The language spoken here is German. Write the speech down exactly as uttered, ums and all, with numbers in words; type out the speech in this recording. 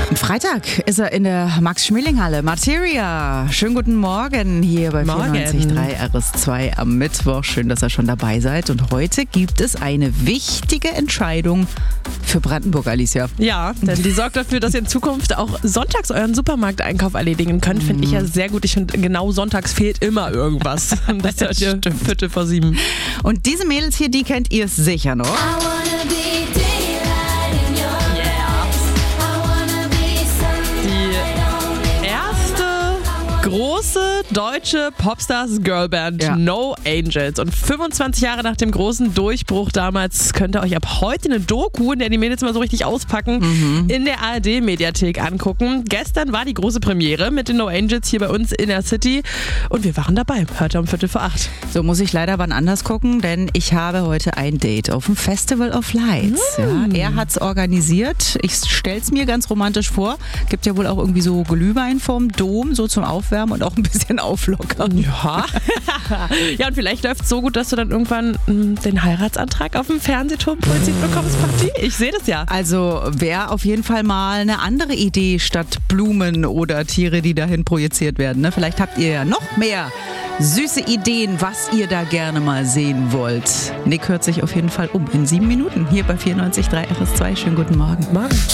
Freitag ist er in der Max-Schmeling-Halle. Materia, schönen guten Morgen hier bei vierundneunzig Komma drei R S zwei am Mittwoch. Schön, dass ihr schon dabei seid. Und heute gibt es eine wichtige Entscheidung für Brandenburg, Alicia. Ja, denn die sorgt dafür, dass ihr in Zukunft auch sonntags euren Supermarkteinkauf erledigen könnt. Finde ich ja sehr gut. Ich finde, genau sonntags fehlt immer irgendwas. Das ist ja Viertel vor sieben. Und diese Mädels hier, die kennt ihr sicher noch. Große deutsche Popstars-Girlband Ja. No Angels. Und fünfundzwanzig Jahre nach dem großen Durchbruch damals könnt ihr euch ab heute eine Doku, in der die Mädels mal so richtig auspacken, Mhm. in der A R D-Mediathek angucken. Gestern war die große Premiere mit den No Angels hier bei uns in der City und wir waren dabei. Heute um Viertel vor acht. So muss ich leider wann anders gucken, denn ich habe heute ein Date auf dem Festival of Lights. Mm. Ja, er hat es organisiert. Ich stell's mir ganz romantisch vor. Gibt ja wohl auch irgendwie so Glühwein vom Dom, so zum Aufwärmen und auch ein bisschen auflockern. Ja. Ja, und vielleicht läuft es so gut, dass du dann irgendwann mh, den Heiratsantrag auf dem Fernsehturm produziert bekommst, Party. Ich sehe das ja. Also wäre auf jeden Fall mal eine andere Idee statt Blumen oder Tiere, die dahin projiziert werden. Ne? Vielleicht habt ihr ja noch mehr süße Ideen, was ihr da gerne mal sehen wollt. Nick hört sich auf jeden Fall um in sieben Minuten hier bei vierundneunzig Komma drei R S zwei. Schönen guten Morgen. Morgen.